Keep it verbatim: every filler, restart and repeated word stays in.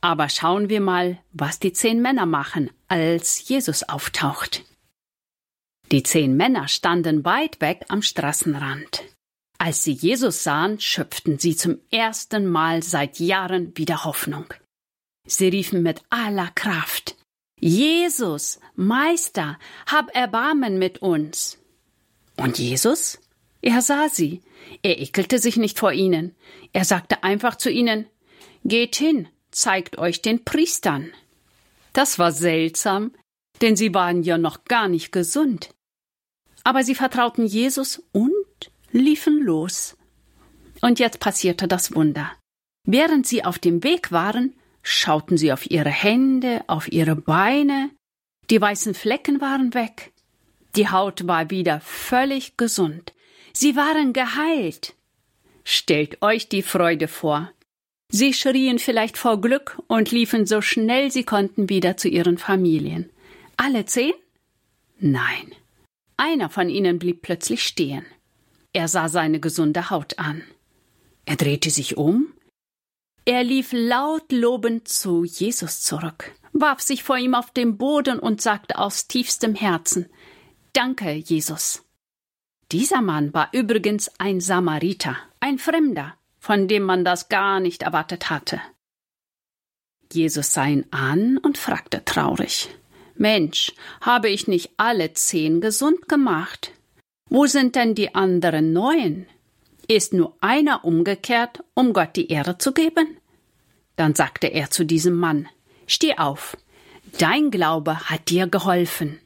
Aber schauen wir mal, was die zehn Männer machen, als Jesus auftaucht. Die zehn Männer standen weit weg am Straßenrand. Als sie Jesus sahen, schöpften sie zum ersten Mal seit Jahren wieder Hoffnung. Sie riefen mit aller Kraft: Jesus, Meister, hab Erbarmen mit uns. Und Jesus? Er sah sie. Er ekelte sich nicht vor ihnen. Er sagte einfach zu ihnen: Geht hin, zeigt euch den Priestern. Das war seltsam, denn sie waren ja noch gar nicht gesund. Aber sie vertrauten Jesus und liefen los. Und jetzt passierte das Wunder. Während sie auf dem Weg waren, schauten sie auf ihre Hände, auf ihre Beine. Die weißen Flecken waren weg. Die Haut war wieder völlig gesund. Sie waren geheilt. Stellt euch die Freude vor. Sie schrien vielleicht vor Glück und liefen so schnell sie konnten wieder zu ihren Familien. Alle zehn? Nein. Einer von ihnen blieb plötzlich stehen. Er sah seine gesunde Haut an. Er drehte sich um. Er lief laut lobend zu Jesus zurück, warf sich vor ihm auf den Boden und sagte aus tiefstem Herzen: Danke, Jesus. Dieser Mann war übrigens ein Samariter, ein Fremder, von dem man das gar nicht erwartet hatte. Jesus sah ihn an und fragte traurig: Mensch, habe ich nicht alle zehn gesund gemacht? Wo sind denn die anderen neun? Ist nur einer umgekehrt, um Gott die Ehre zu geben? Dann sagte er zu diesem Mann: Steh auf, dein Glaube hat dir geholfen.